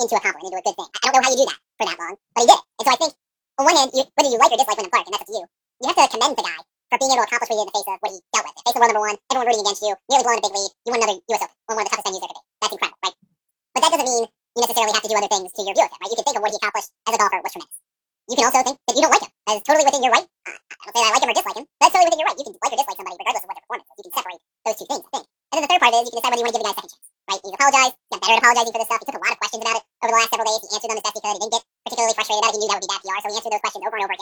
into a compliment, into a good thing. I don't know how you do that for that long, but he did it. And so I think, on one hand, whether you like or dislike Wyndham Clark, and that's up to you, you have to commend the guy for being able to accomplish what he did in the face of what he dealt with. In the face of world number one, everyone rooting against you, nearly blowing a big lead, you won another U.S. Open on one of the toughest venues there could be. That's incredible, right? But that doesn't mean you necessarily have to do other things to your view of him, right? You can think of what he accomplished as a golfer was tremendous. You can also think that you don't like him. That is totally within your right. I don't say that I like him or dislike him. That's totally within your right. You can like or dislike somebody regardless of what their performance is. You can separate those two things, I think. And then the third part is you can decide whether you want to give the guy a second chance, right? He's apologized. He's gotten better at apologizing for this stuff. He took a lot of questions about it over the last several days. He answered them as best he could. He didn't get particularly frustrated about it. He knew that would be bad PR, so he answered those questions over and over again.